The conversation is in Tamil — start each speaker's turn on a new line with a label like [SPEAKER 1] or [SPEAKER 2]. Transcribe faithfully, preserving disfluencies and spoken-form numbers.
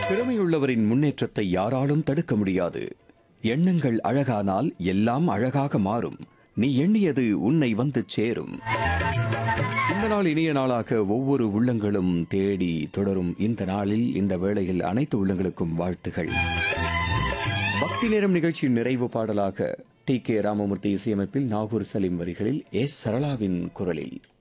[SPEAKER 1] திறமையுள்ளவரின் முன்னேற்றத்தை யாராலும் தடுக்க முடியாது. எண்ணங்கள் அழகானால் எல்லாம் அழகாக மாறும். நீ எண்ணியது உன்னை வந்து சேரும். இந்த நாள் இனிய நாளாக ஒவ்வொரு உள்ளங்களும் தேடி தொடரும். இந்த நாளில் இந்த வேளையில் அனைத்து உள்ளங்களுக்கும் வாழ்த்துகள். பக்தி நேரம் நிகழ்ச்சியின் நிறைவு பாடலாக டி கே ராமமூர்த்தி இசையமைப்பில் நாகூர் சலீம் வரிகளில் எஸ் சரளாவின் குரலில்